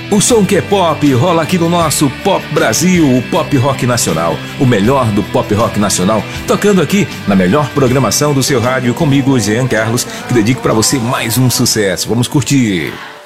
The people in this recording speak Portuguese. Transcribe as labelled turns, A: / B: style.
A: O som que é pop rola aqui no nosso Pop Brasil, o pop rock nacional. O melhor do pop rock nacional, tocando aqui na melhor programação do seu rádio comigo, Jean Carlos, que dedico pra você mais um sucesso. Vamos curtir.